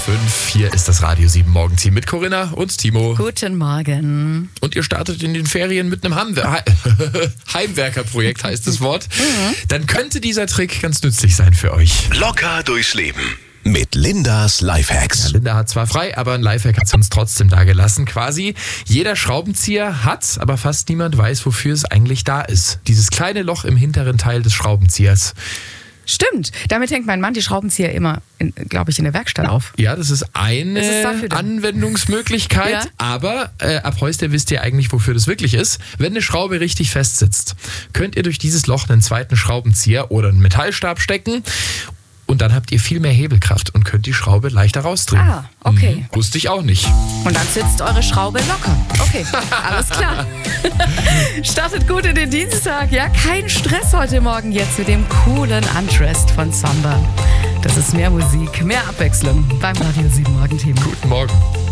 5. Hier ist das Radio 7 Morgenteam mit Corinna und Timo. Guten Morgen. Und ihr startet in den Ferien mit einem Heimwerkerprojekt, heißt das Wort. Dann könnte dieser Trick ganz nützlich sein für euch. Locker durchs Leben mit Lindas Lifehacks. Linda hat zwar frei, aber ein Lifehack hat sie uns trotzdem da gelassen. Quasi jeder Schraubenzieher hat, aber fast niemand weiß, wofür es eigentlich da ist. Dieses kleine Loch im hinteren Teil des Schraubenziehers. Stimmt, damit hängt mein Mann die Schraubenzieher immer, glaube ich, in der Werkstatt auf. Ja, das ist eine Was ist dafür denn? Anwendungsmöglichkeit, Ja. aber ab heute wisst ihr eigentlich, wofür das wirklich ist. Wenn eine Schraube richtig fest sitzt, könnt ihr durch dieses Loch einen zweiten Schraubenzieher oder einen Metallstab stecken und dann habt ihr viel mehr Hebelkraft und könnt die Schraube leichter rausdrehen. Ah, okay. Wusste ich auch nicht. Und dann sitzt eure Schraube locker. Okay, alles klar. Startet gut in den Dienstag. Ja, kein Stress heute Morgen jetzt mit dem coolen Undressed von Samba. Das ist mehr Musik, mehr Abwechslung beim Radio 7 Morgenteam. Guten Morgen.